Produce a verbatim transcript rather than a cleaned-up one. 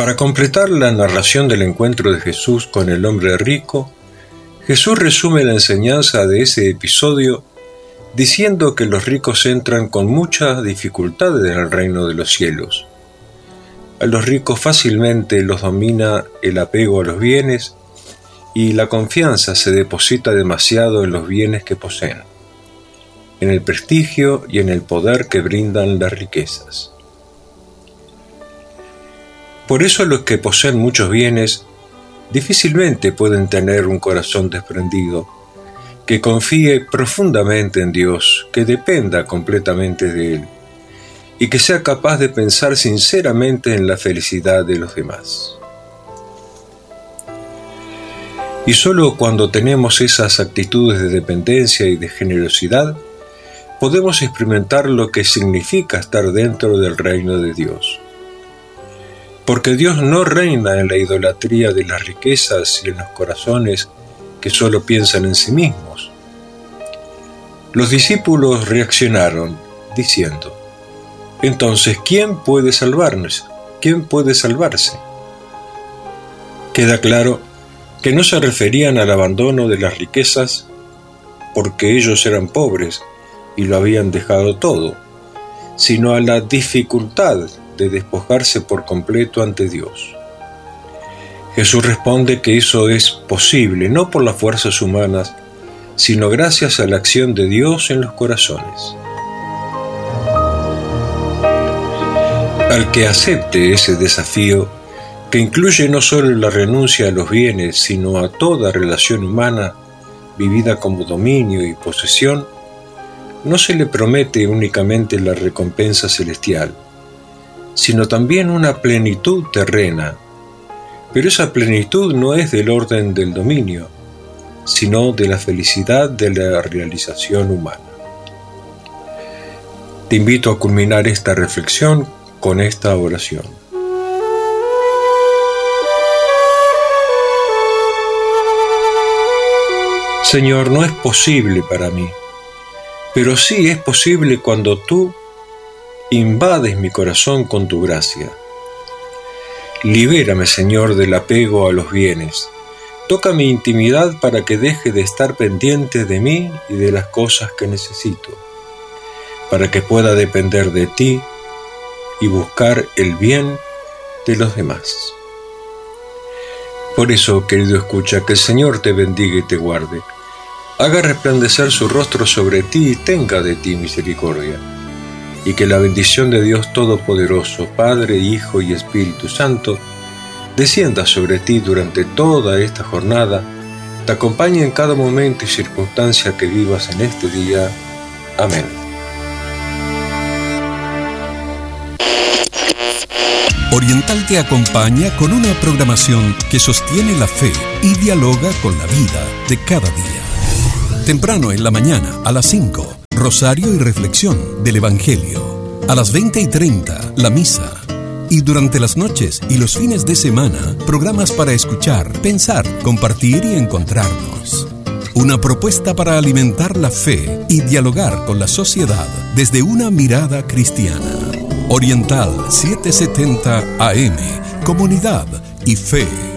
Para completar la narración del encuentro de Jesús con el hombre rico, Jesús resume la enseñanza de ese episodio diciendo que los ricos entran con mucha dificultad en el reino de los cielos. A los ricos fácilmente los domina el apego a los bienes y la confianza se deposita demasiado en los bienes que poseen, en el prestigio y en el poder que brindan las riquezas. Por eso los que poseen muchos bienes difícilmente pueden tener un corazón desprendido, que confíe profundamente en Dios, que dependa completamente de Él, y que sea capaz de pensar sinceramente en la felicidad de los demás. Y solo cuando tenemos esas actitudes de dependencia y de generosidad, podemos experimentar lo que significa estar dentro del reino de Dios. Porque Dios no reina en la idolatría de las riquezas y en los corazones que solo piensan en sí mismos. Los discípulos reaccionaron diciendo: entonces, ¿quién puede salvarnos? ¿Quién puede salvarse? Queda claro que no se referían al abandono de las riquezas porque ellos eran pobres y lo habían dejado todo, sino a la dificultad de despojarse por completo ante Dios. Jesús responde que eso es posible no por las fuerzas humanas, sino gracias a la acción de Dios en los corazones. Al que acepte ese desafío, que incluye no solo la renuncia a los bienes, sino a toda relación humana vivida como dominio y posesión, no se le promete únicamente la recompensa celestial, sino también una plenitud terrena. Pero esa plenitud no es del orden del dominio, sino de la felicidad de la realización humana. Te invito a culminar esta reflexión con esta oración. Señor, no es posible para mí, pero sí es posible cuando tú invades mi corazón con tu gracia. Libérame, Señor, del apego a los bienes. Toca mi intimidad para que deje de estar pendiente de mí y de las cosas que necesito, para que pueda depender de ti y buscar el bien de los demás. Por eso, querido escucha, que el Señor te bendiga y te guarde, haga resplandecer su rostro sobre ti y tenga de ti misericordia, y que la bendición de Dios Todopoderoso, Padre, Hijo y Espíritu Santo, descienda sobre ti durante toda esta jornada, te acompañe en cada momento y circunstancia que vivas en este día. Amén. Oriental te acompaña con una programación que sostiene la fe y dialoga con la vida de cada día. Temprano en la mañana, a las cinco, Rosario y Reflexión del Evangelio. A las veinte y treinta, la misa. Y durante las noches y los fines de semana, programas para escuchar, pensar, compartir y encontrarnos. Una propuesta para alimentar la fe y dialogar con la sociedad desde una mirada cristiana. Oriental setecientos setenta A M, Comunidad y Fe.